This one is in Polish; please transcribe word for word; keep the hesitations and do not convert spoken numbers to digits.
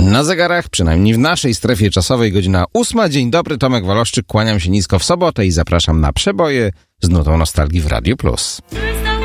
Na zegarach, przynajmniej w naszej strefie czasowej, godzina ósma. Dzień dobry, Tomek Waloszczyk, kłaniam się nisko w sobotę i zapraszam na przeboje z nutą nostalgii w Radiu Plus.